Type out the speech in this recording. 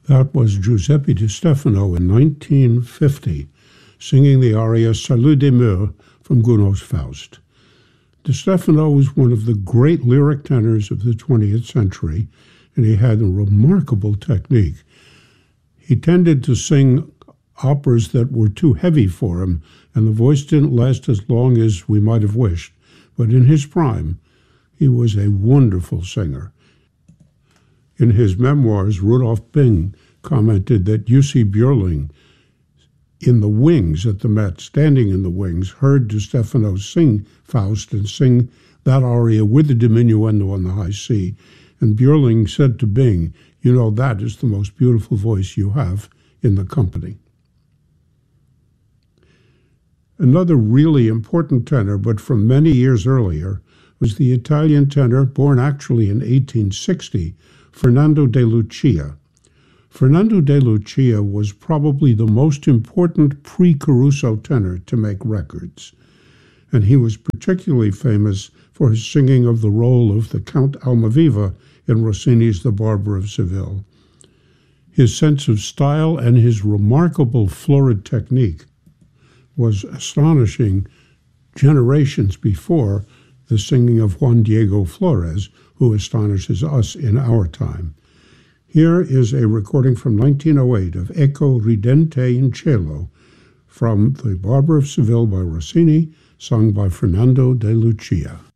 That was Giuseppe Di Stefano in 1950, singing the aria Salut des Murs from Gounod's Faust. Di Stefano was one of the great lyric tenors of the 20th century, and he had a remarkable technique. He tended to sing operas that were too heavy for him, and the voice didn't last as long as we might have wished. But in his prime, he was a wonderful singer. In his memoirs, Rudolf Bing commented that Jussi Björling, in the wings at the Met, standing in the wings, heard Di Stefano sing Faust and sing that aria with the diminuendo on the high C. And Björling said to Bing, "You know, that is the most beautiful voice you have in the company." Another really important tenor, but from many years earlier, was the Italian tenor, born actually in 1860, Fernando de Lucia. Fernando de Lucia was probably the most important pre-Caruso tenor to make records, and he was particularly famous for his singing of the role of the Count Almaviva in Rossini's The Barber of Seville. His sense of style and his remarkable florid technique was astonishing generations before the singing of Juan Diego Flores, who astonishes us in our time. Here is a recording from 1908 of Eco Ridente in Cielo from The Barber of Seville by Rossini, sung by Fernando de Lucia.